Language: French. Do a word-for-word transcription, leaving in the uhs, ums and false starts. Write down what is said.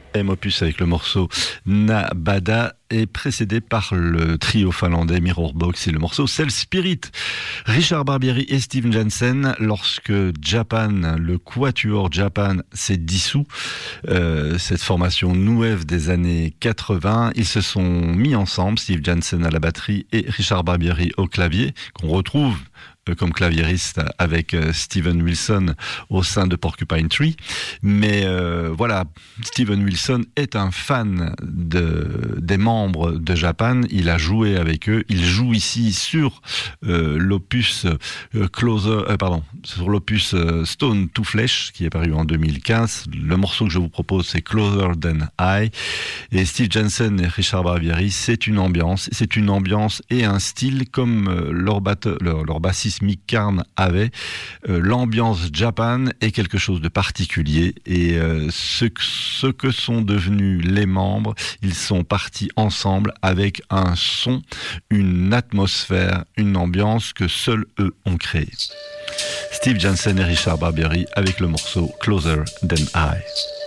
M opus avec le morceau Nabada est précédé par le trio finlandais Mirrorbox et le morceau Cell Spirit. Richard Barbieri et Steve Jensen, lorsque Japan, le Quatuor Japan s'est dissous, euh, cette formation new wave des années quatre-vingts, ils se sont mis ensemble, Steve Jensen à la batterie et Richard Barbieri au clavier, qu'on retrouve comme claviériste avec Steven Wilson au sein de Porcupine Tree. Mais euh, voilà, Steven Wilson est un fan de, des membres de Japan. Il a joué avec eux. Il joue ici sur euh, l'opus euh, Closer, euh, pardon, sur l'opus euh, Stone to Flesh qui est paru en deux mille quinze. Le morceau que je vous propose, c'est Closer Than I. Et Steve Jensen et Richard Barbieri, c'est une ambiance, c'est une ambiance et un style comme euh, leur, batte- leur, leur bassiste Mick Karn avait. Euh, l'ambiance Japan est quelque chose de particulier et euh, ce, ce que sont devenus les membres, ils sont partis ensemble avec un son, une atmosphère, une ambiance que seuls eux ont créée. Steve Jensen et Richard Barbieri avec le morceau Closer Than I.